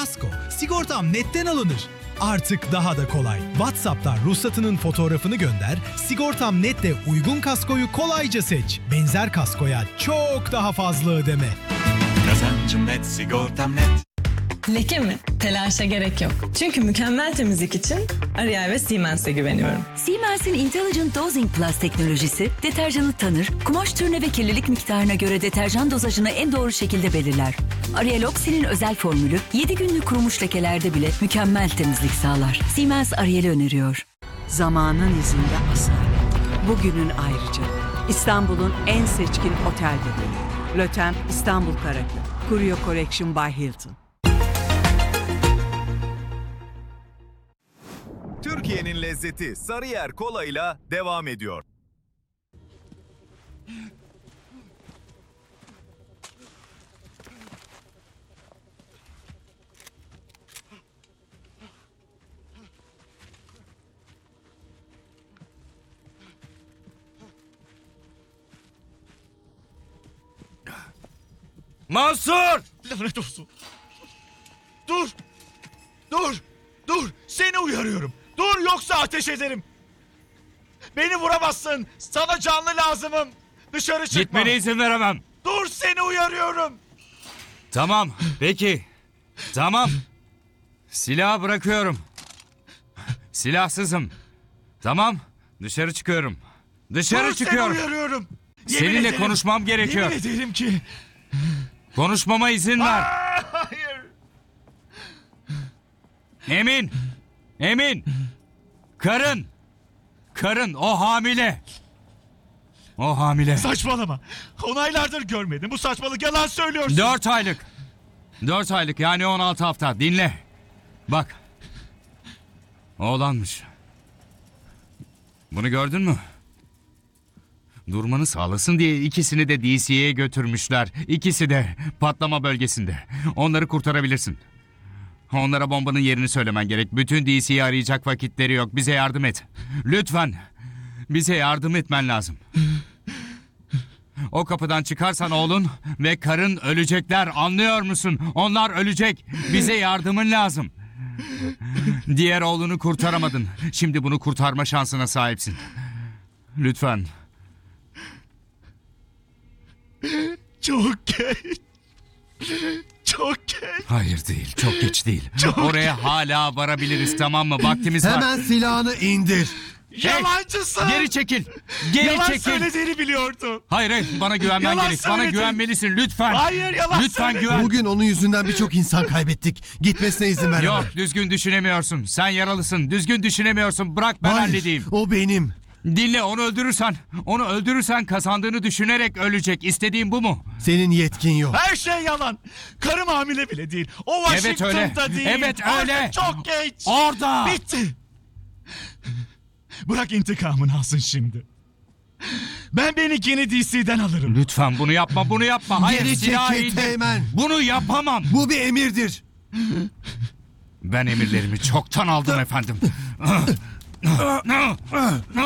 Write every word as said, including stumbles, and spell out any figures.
Kasko, sigortam netten alınır. Artık daha da kolay. WhatsApp'tan ruhsatının fotoğrafını gönder, Sigortam Net'te uygun kaskoyu kolayca seç. Benzer kaskoya çok daha fazla ödeme. Kazancım net, sigortam net. Leke mi? Telaşa gerek yok. Çünkü mükemmel temizlik için Ariel ve Siemens'e güveniyorum. Siemens'in Intelligent Dosing Plus teknolojisi deterjanı tanır, kumaş türüne ve kirlilik miktarına göre deterjan dozajını en doğru şekilde belirler. Ariel Oxy'nin özel formülü yedi günlük kurumuş lekelerde bile mükemmel temizlik sağlar. Siemens Ariel'i öneriyor. Zamanın izinde asalet. Bugünün ayrıca. İstanbul'un en seçkin otel bebeği. Lotem İstanbul Karaköy. Curio Collection by Hilton. Türkiye'nin lezzeti Sarıyer Kola'yla devam ediyor. Mansur! Lanet olsun. Dur! Dur! Dur! Seni uyarıyorum. Dur yoksa ateş ederim. Beni vuramazsın. Sana canlı lazımım. Dışarı çıkma. Gitmene izin veremem. Dur seni uyarıyorum. Tamam, peki. Tamam. Silahı bırakıyorum. Silahsızım. Tamam, dışarı çıkıyorum. Dışarı Dur çıkıyorum. seni uyarıyorum. Yemin Seninle ederim, konuşmam gerekiyor. Yemin ederim ki. Konuşmama izin ver. Aa, hayır. Emin. Emin. Karın. Karın o hamile. O hamile. Saçmalama. Onaylardır görmedim. Bu saçmalık, yalan söylüyorsun. Dört aylık. Dört aylık yani on altı hafta. Dinle. Bak. Oğlanmış. Bunu gördün mü? Durmanı sağlasın diye ikisini de D C'ye götürmüşler. İkisi de patlama bölgesinde. Onları kurtarabilirsin. Onlara bombanın yerini söylemen gerek. Bütün D C'yi arayacak vakitleri yok. Bize yardım et. Lütfen. Bize yardım etmen lazım. O kapıdan çıkarsan oğlun ve karın ölecekler. Anlıyor musun? Onlar ölecek. Bize yardımın lazım. Diğer oğlunu kurtaramadın. Şimdi bunu kurtarma şansına sahipsin. Lütfen. Çok geç. Çok geç. Hayır değil. Çok geç değil. Çok Oraya hala varabiliriz, tamam mı? Vaktimiz var. Hemen silahını indir. Hey, Yalancısın. Geri çekil. Geri Yalan çekil. söylediğini biliyordum. Hayır hayır, bana güvenmen Yalan gerek. Bana söyledin. güvenmelisin lütfen. Hayır, yalan Lütfen söyledin. güven. Bugün onun yüzünden birçok insan kaybettik. Gitmesine izin veremem. Yok, düzgün düşünemiyorsun. Sen yaralısın. Düzgün düşünemiyorsun. Bırak ben Hayır, halledeyim. o benim. Dinle, onu öldürürsen, onu öldürürsen kazandığını düşünerek ölecek. İstediğin bu mu? Senin yetkin yok. Her şey yalan. Karım hamile bile değil. O Evet Washington'da öyle. değil. Evet öyle. Artık çok geç. Orada. Bitti. Bırak intikamını alsın şimdi. Ben benimkini D C'den alırım. Lütfen bunu yapma, bunu yapma. Hayır, Geri silahı çekil indir. Teğmen. Bunu yapamam. Bu bir emirdir. Ben emirlerimi çoktan aldım efendim.